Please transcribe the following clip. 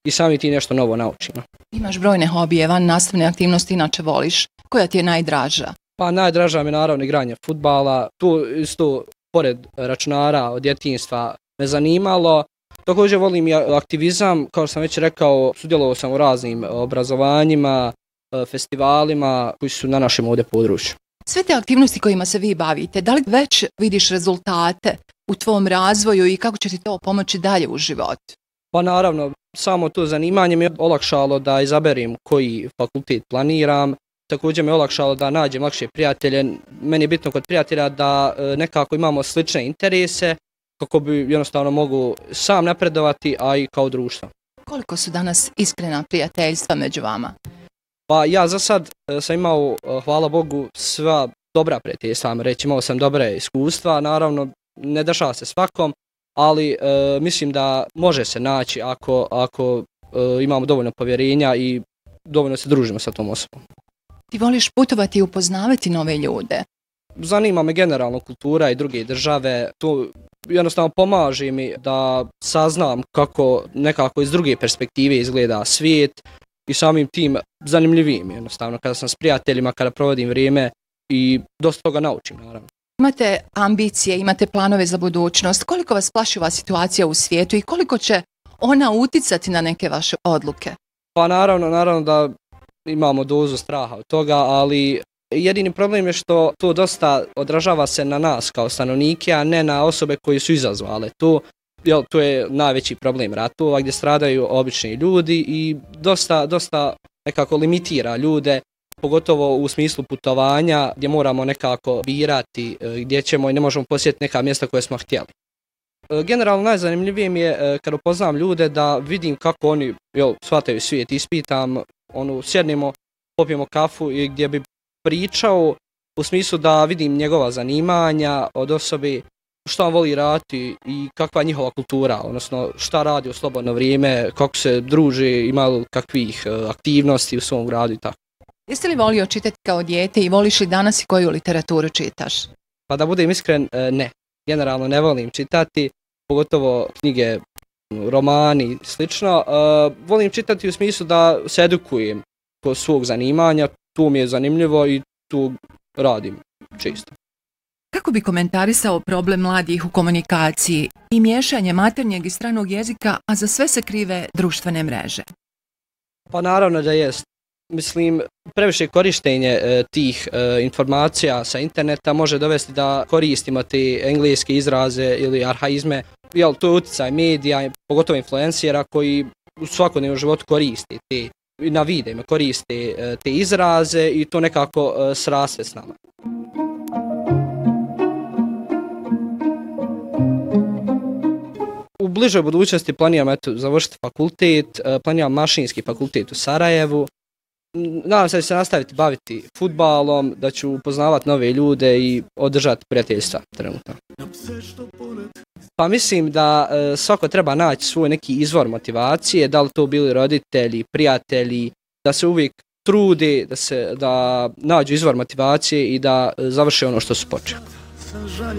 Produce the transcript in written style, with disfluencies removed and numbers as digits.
i sami ti nešto novo naučimo. Imaš brojne hobije, van nastavne aktivnosti inače voliš. Koja ti je najdraža? Pa najdraža mi je naravno igranje fudbala. Tu isto, pored računara od djetinjstva, me zanimalo. Također volim i aktivizam, kao što sam već rekao, sudjelovao sam u raznim obrazovanjima, festivalima koji su na našem ovdje području. Sve te aktivnosti kojima se vi bavite, da li već vidiš rezultate u tvom razvoju i kako će ti to pomoći dalje u životu? Pa naravno, samo to zanimanje mi je olakšalo da izaberem koji fakultet planiram. Također me olakšalo da nađem lakše prijatelje. Meni je bitno kod prijatelja da nekako imamo slične interese kako bi jednostavno mogu sam napredovati, a i kao društvo. Koliko su danas iskrena prijateljstva među vama? Pa ja za sad sam imao, hvala Bogu, sva dobra prijateljstva, reći, imao sam dobre iskustva, naravno ne dešava se svakom, ali mislim da može se naći ako imamo dovoljno povjerenja i dovoljno se družimo sa tom osobom. Ti voliš putovati i upoznavati nove ljude? Zanima me generalno kultura i druge države, to jednostavno pomaže mi da saznam kako nekako iz druge perspektive izgleda svijet i samim tim zanimljivijim jednostavno kada sam s prijateljima, kada provodim vrijeme i dosta toga naučim naravno. Imate ambicije, imate planove za budućnost, koliko vas plaši ova situacija u svijetu i koliko će ona uticati na neke vaše odluke? Pa naravno da imamo dozu straha od toga, ali jedini problem je što to dosta odražava se na nas kao stanovnike, a ne na osobe koji su izazvale to. To je najveći problem ratova gdje stradaju obični ljudi i dosta nekako limitira ljude, pogotovo u smislu putovanja gdje moramo nekako birati gdje ćemo i ne možemo posjetiti neka mjesta koje smo htjeli. Generalno najzanimljivije mi je kada upoznam ljude da vidim kako oni shvataju svijet, ispitam, sjednemo, popijemo kafu i gdje bi pričao u smislu da vidim njegova zanimanja od osobe, šta on voli raditi i kakva je njihova kultura, odnosno šta radi u slobodno vrijeme, kako se druži, ima li kakvih aktivnosti u svom gradu i tako. Jesi li volio čitati kao dijete i voliš li danas i koju literaturu čitaš? Pa da budem iskren, ne. Generalno ne volim čitati, pogotovo knjige, romani i slično. Volim čitati u smislu da se edukujem kod svog zanimanja, tu mi je zanimljivo i tu radim često. Kako bi komentarisao problem mladih u komunikaciji i miješanje maternjeg i stranog jezika, a za sve se krive društvene mreže? Pa naravno da jest. Mislim, previše korištenje tih informacija sa interneta može dovesti da koristimo te engleske izraze ili arhaizme. To je utjecaj medija, pogotovo influencijera koji u svakodnevnom životu koriste te, na videima koriste te izraze i to nekako sraste s nama. U bližoj budućnosti planiram završiti fakultet, planiram mašinski fakultet u Sarajevu. Nadam se da ću se nastaviti baviti fudbalom, da ću upoznavati nove ljude i održati prijateljstva trenutno. Pa mislim da svako treba naći svoj neki izvor motivacije, da li to bili roditelji, prijatelji, da se uvijek trude, da nađu izvor motivacije i da završe ono što su počeli.